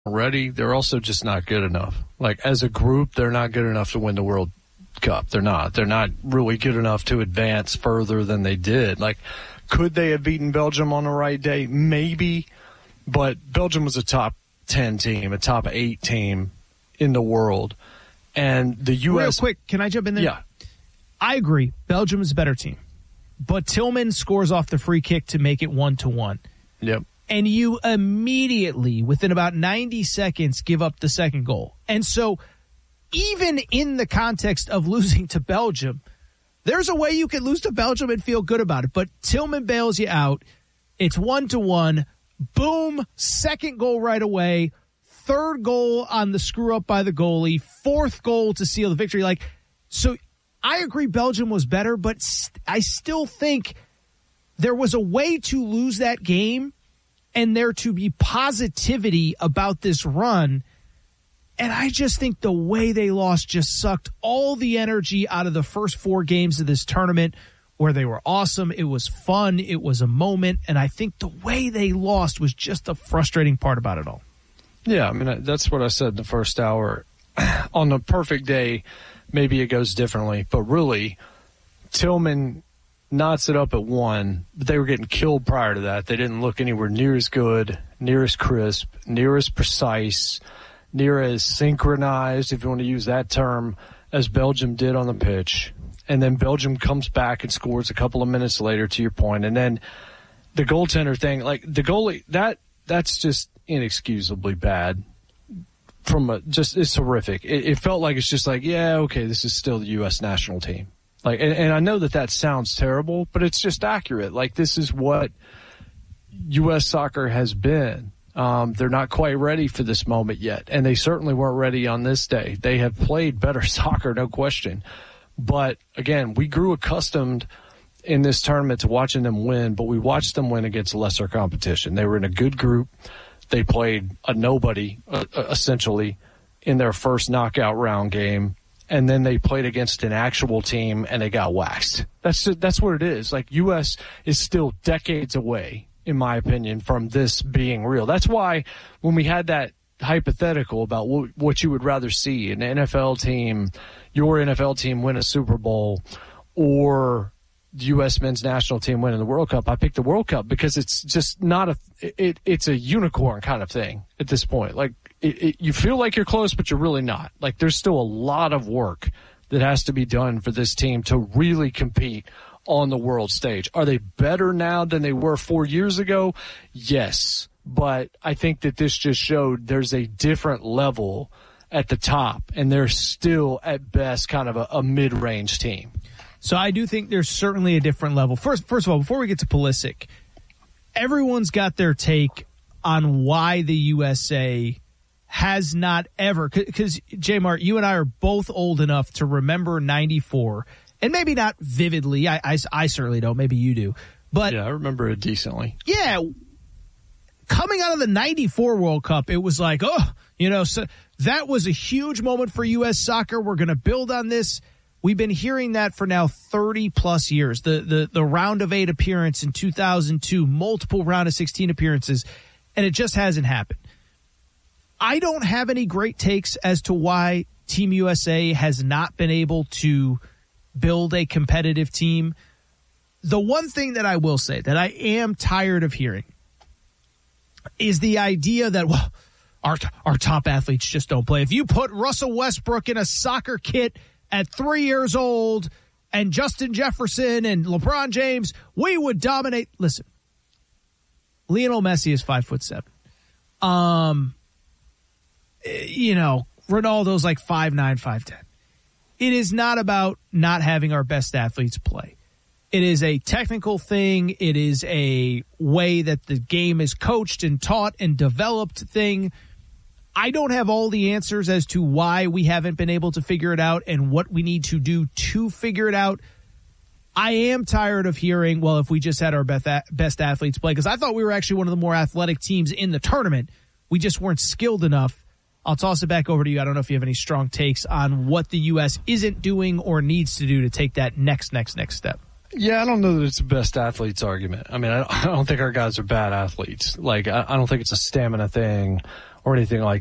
ready. They're also just not good enough. Like, as a group, they're not good enough to win the World Cup. They're not. They're not really good enough to advance further than they did. Like, could they have beaten Belgium on the right day? Maybe. But Belgium was a top 10 team, a top 8 team in the world. And the U.S. Real quick, can I jump in there? Yeah. I agree. Belgium is a better team. But Tillman scores off the free kick to make it 1-1. Yep. And you immediately, within about 90 seconds, give up the second goal. And so, even in the context of losing to Belgium, there's a way you can lose to Belgium and feel good about it. But Tillman bails you out. It's 1-1. Boom. Second goal right away. Third goal on the screw up by the goalie. Fourth goal to seal the victory. So I agree Belgium was better, but I still think there was a way to lose that game and there to be positivity about this run. And I just think the way they lost just sucked all the energy out of the first 4 games of this tournament, where they were awesome. It was fun. It was a moment. And I think the way they lost was just the frustrating part about it all. Yeah, I mean, that's what I said in the first hour. On the perfect day, maybe it goes differently. But really, Tillman knots it up at 1, but they were getting killed prior to that. They didn't look anywhere near as good, near as crisp, near as precise, near as synchronized, if you want to use that term, as Belgium did on the pitch. And then Belgium comes back and scores a couple of minutes later, to your point. And then the goaltender thing, like the goalie, that's just inexcusably bad. It's horrific. It felt like it's just like, yeah, okay, this is still the U.S. national team. Like, and I know that sounds terrible, but it's just accurate. Like, this is what U.S. soccer has been. They're not quite ready for this moment yet, and they certainly weren't ready on this day. They have played better soccer, no question. But, again, we grew accustomed in this tournament to watching them win, but we watched them win against lesser competition. They were in a good group. They played a nobody, essentially, in their first knockout round game. And then they played against an actual team, and they got waxed. That's what it is. Like, U.S. is still decades away, in my opinion, from this being real. That's why when we had that hypothetical about what you would rather see, an NFL team, your NFL team win a Super Bowl, or the U.S. men's national team winning the World Cup, I picked the World Cup because it's just not it's a unicorn kind of thing at this point. Like, you feel like you're close, but you're really not. Like, there's still a lot of work that has to be done for this team to really compete on the world stage. Are they better now than they were 4 years ago? Yes. But I think that this just showed there's a different level at the top, and they're still, at best, kind of a mid-range team. So I do think there's certainly a different level. First of all, before we get to Pulisic, everyone's got their take on why the USA has not ever, because J-Mart, you and I are both old enough to remember 94, and maybe not vividly. I certainly don't. Maybe you do. But yeah, I remember it decently. Yeah. Coming out of the 94 World Cup, it was like, so that was a huge moment for U.S. soccer. We're going to build on this. We've been hearing that for now 30-plus years. The round of 8 appearance in 2002, multiple round of 16 appearances, and it just hasn't happened. I don't have any great takes as to why Team USA has not been able to build a competitive team. The one thing that I will say that I am tired of hearing is the idea that, well, our top athletes just don't play. If you put Russell Westbrook in a soccer kit at 3 years old and Justin Jefferson and LeBron James, we would dominate. Listen, Lionel Messi is 5'7". Ronaldo's like 5'9", 5'10". It is not about not having our best athletes play. It is a technical thing. It is a way that the game is coached and taught and developed thing. I don't have all the answers as to why we haven't been able to figure it out and what we need to do to figure it out. I am tired of hearing, well, if we just had our best athletes play, because I thought we were actually one of the more athletic teams in the tournament. We just weren't skilled enough. I'll toss it back over to you. I don't know if you have any strong takes on what the U.S. isn't doing or needs to do to take that next step. Yeah, I don't know that it's the best athletes argument. I mean, I don't think our guys are bad athletes. Like, I don't think it's a stamina thing or anything like